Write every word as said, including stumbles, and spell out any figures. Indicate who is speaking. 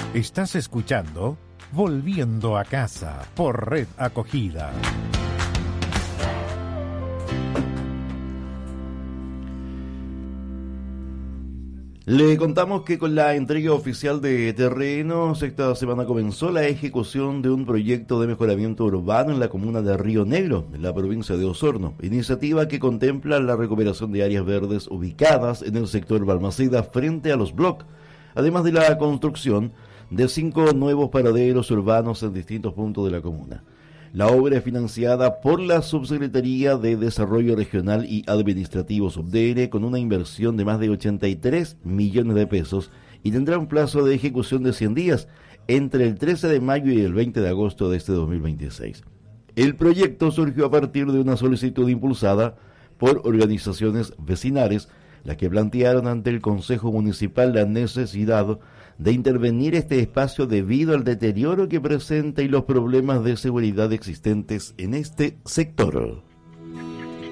Speaker 1: Estás escuchando Volviendo a Casa por Red Acogida.
Speaker 2: Le contamos que con la entrega oficial de terrenos, esta semana comenzó la ejecución de un proyecto de mejoramiento urbano en la comuna de Río Negro, en la provincia de Osorno, iniciativa que contempla la recuperación de áreas verdes ubicadas en el sector Balmaceda frente a los bloques, además de la construcción de cinco nuevos paraderos urbanos en distintos puntos de la comuna. La obra es financiada por la Subsecretaría de Desarrollo Regional y Administrativo Subdere con una inversión de más de ochenta y tres millones de pesos y tendrá un plazo de ejecución de cien días entre el trece de mayo y el veinte de agosto de este dos mil veintiséis. El proyecto surgió a partir de una solicitud impulsada por organizaciones vecinales, las que plantearon ante el Consejo Municipal la necesidad de intervenir este espacio debido al deterioro que presenta y los problemas de seguridad existentes en este sector.